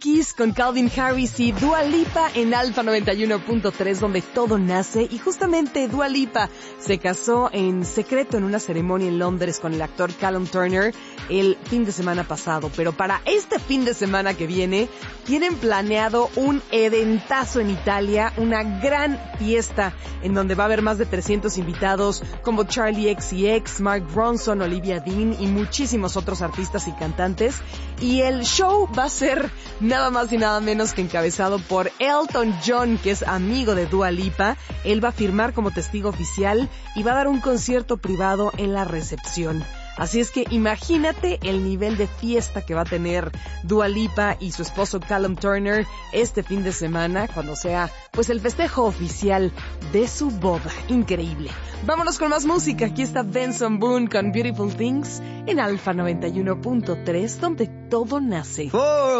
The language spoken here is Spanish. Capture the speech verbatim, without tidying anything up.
Monkeys con Calvin Harris y Dua Lipa en Alfa noventa y uno punto tres, donde todo nace. Y justamente Dua Lipa se casó en secreto en una ceremonia en Londres con el actor Callum Turner el fin de semana pasado. Pero para este fin de semana que viene, tienen planeado un eventazo en Italia, una gran fiesta en donde va a haber más de trescientos invitados como Charlie X C X, Mark Ronson, Olivia Dean y muchísimos otros artistas y cantantes. Y el show va a ser nada más y nada menos que encabezado por Elton John, que es amigo de Dua Lipa. Él va a firmar como testigo oficial y va a dar un concierto privado en la recepción. Así es que imagínate el nivel de fiesta que va a tener Dua Lipa y su esposo Callum Turner este fin de semana, cuando sea pues el festejo oficial de su boda. Increíble. Vámonos con más música. Aquí está Benson Boone con Beautiful Things en Alfa noventa y uno punto tres, donde todo nace. For